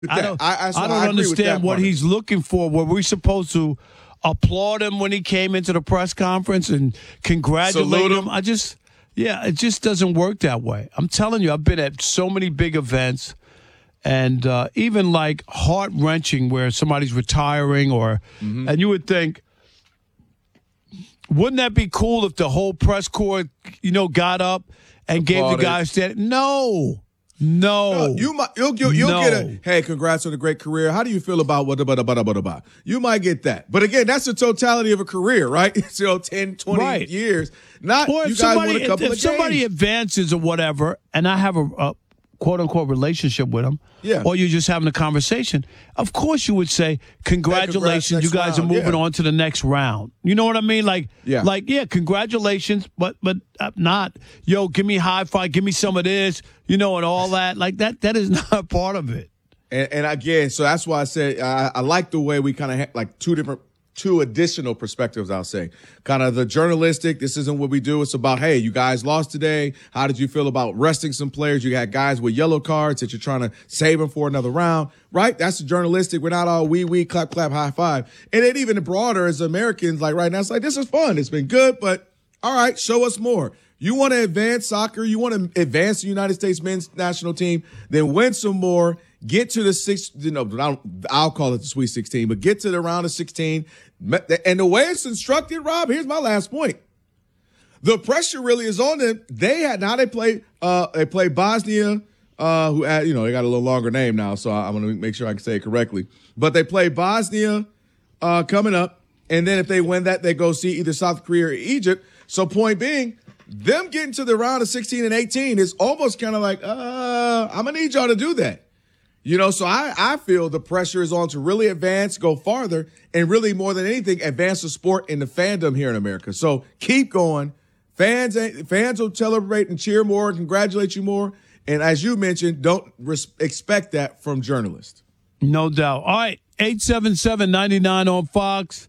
I don't understand what he's looking for. Were we supposed to applaud him when he came into the press conference and congratulate him? It just doesn't work that way. I'm telling you, I've been at so many big events and even like heart-wrenching where somebody's retiring and you would think, wouldn't that be cool if the whole press corps, got up and gave the guy a stand? No. You'll get a, hey, congrats on a great career. How do you feel about what? You might get that. But again, that's the totality of a career, right? 10, 20 years. Not you guys won a couple of games. If somebody advances or whatever, and I have a quote-unquote relationship with them, or you're just having a conversation, of course you would say, congratulations, you guys are moving on to the next round. You know what I mean? Congratulations, but not, give me a high five, give me some of this, and all that. Like, that is not part of it. And again, so that's why I said I like the way we kind of have like two additional perspectives, I'll say. Kind of the journalistic, this isn't what we do. It's about, hey, you guys lost today. How did you feel about resting some players? You had guys with yellow cards that you're trying to save them for another round, right? That's the journalistic. We're not all wee, clap, high five. And then even broader as Americans, like right now, it's like, this is fun. It's been good, but all right, show us more. You want to advance soccer, you want to advance the United States men's national team, then win some more. Get to the I'll call it the Sweet 16, but get to the round of 16. And the way it's instructed, Rob, here's my last point. The pressure really is on them. They play Bosnia, who had, they got a little longer name now, so I'm going to make sure I can say it correctly. But they play Bosnia coming up, and then if they win that, they go see either South Korea or Egypt. So point being, them getting to the round of 16 and 18 is almost kind of like, I'm going to need y'all to do that. So I feel the pressure is on to really advance, go farther, and really more than anything, advance the sport and the fandom here in America. So keep going. Fans will celebrate and cheer more and congratulate you more. And as you mentioned, don't expect that from journalists. No doubt. All right, 877-99 on Fox,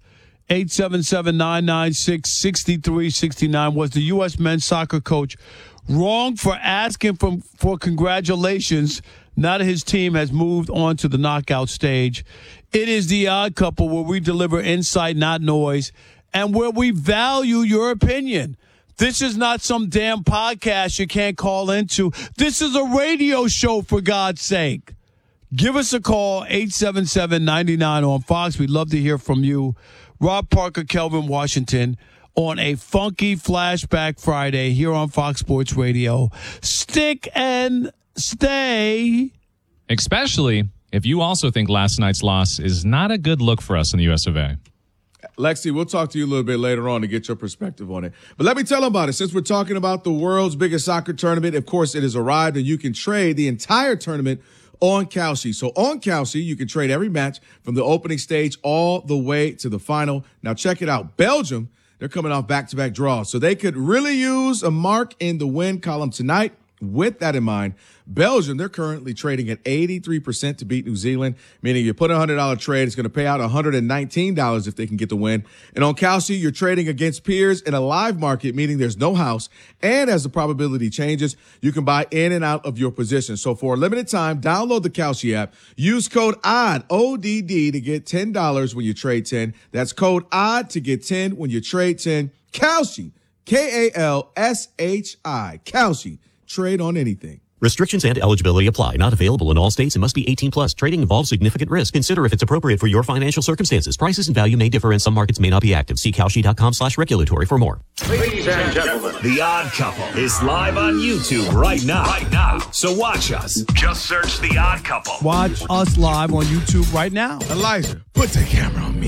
877-996-6369. Was the U.S. men's soccer coach wrong for asking for congratulations now that his team has moved on to the knockout stage? It is the Odd Couple, where we deliver insight, not noise, and where we value your opinion. This is not some damn podcast you can't call into. This is a radio show, for God's sake. Give us a call, 877-99 on Fox. We'd love to hear from you. Rob Parker, Kelvin Washington, on a funky Flashback Friday here on Fox Sports Radio. Stick and stay. Especially if you also think last night's loss is not a good look for us in the US of A. Lexi, we'll talk to you a little bit later on to get your perspective on it. But let me tell them about it. Since we're talking about the world's biggest soccer tournament, of course, it has arrived, and you can trade the entire tournament on Kalshi. So on Kalshi, you can trade every match from the opening stage all the way to the final. Now check it out. Belgium, they're coming off back-to-back draws, so they could really use a mark in the win column tonight. With that in mind, Belgium, they're currently trading at 83% to beat New Zealand, meaning you put a $100 trade, it's going to pay out $119 if they can get the win. And on Kalshi, you're trading against peers in a live market, meaning there's no house. And as the probability changes, you can buy in and out of your position. So for a limited time, download the Kalshi app. Use code ODD, O-D-D, to get $10 when you trade 10. That's code ODD to get 10 when you trade 10. Kalshi, K-A-L-S-H-I, Kalshi. Trade on anything. Restrictions and eligibility apply. Not available in all states and must be 18 plus. Trading involves significant risk. Consider if it's appropriate for your financial circumstances. Prices and value may differ and some markets may not be active. See Kalshi.com/regulatory for more. Ladies and gentlemen, The Odd Couple is live on YouTube right now. So watch us. Just search The Odd Couple. Watch us live on YouTube right now. Elijah, put the camera on me.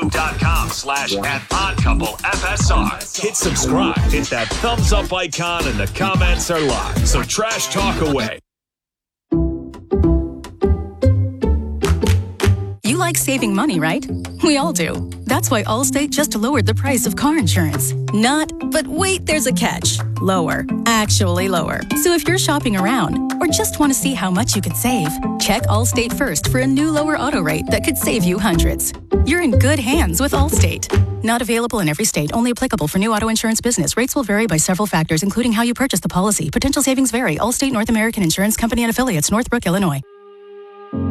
YouTube.com/@oddcouplefsr. Hit subscribe. Hit that thumbs up icon and the comments are live. So trash talk away. You like saving money, right? We all do. That's why Allstate just lowered the price of car insurance. Not, but wait, there's a catch. Lower. Actually lower. So if you're shopping around or just want to see how much you could save, check Allstate first for a new lower auto rate that could save you hundreds. You're in good hands with Allstate. Not available in every state. Only applicable for new auto insurance business. Rates will vary by several factors, including how you purchase the policy. Potential savings vary. Allstate North American Insurance Company and Affiliates, Northbrook, Illinois.